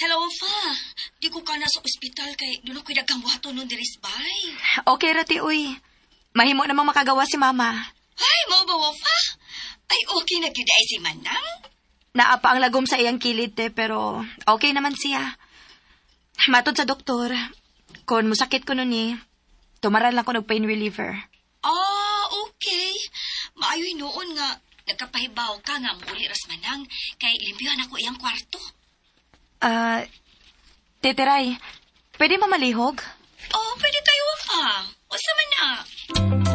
Hello, Fa. Di ko ka na sa ospital kay doon ako'y daghang buhaton nun dirisbay. Okay rati, uy. Mahimo namang makagawa si mama. Ay, mau ba, Fa? Ay, okay na gyud ay si Manang. Naapa ang lagom sa iyang kilid, pero okay naman siya. Matod sa doktor, kung musakit ko nun tumaran lang ko ng pain reliever. Ah, okay. Maayoy noon nga, nagkapahibaw ka nga muli ras Manang, kay limpyuhan ako iyang kwarto. Titiray, pwede mamalihog? Oh, pwede tayo, Fa. O sa man na.